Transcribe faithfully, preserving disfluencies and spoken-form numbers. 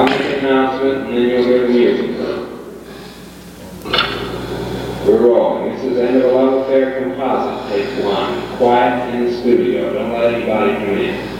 I'll make an announcement and then you'll hear the music. We're rolling. This is End of a Love Affair composite, take one. Quiet in the studio. Don't let anybody come in.